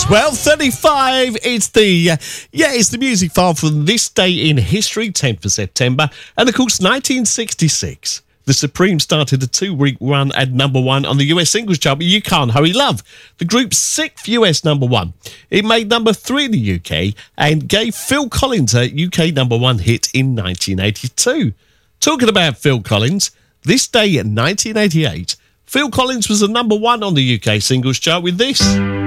12:35. It's the music file from this day in history, 10th of September, and of course 1966. The Supremes started a 2-week run at number one on the US singles chart with You Can't Hurry Love, the group's 6th US number one. It made number 3 in the UK and gave Phil Collins a UK number one hit in 1982. Talking about Phil Collins, this day in 1988, Phil Collins was the number one on the UK singles chart with this.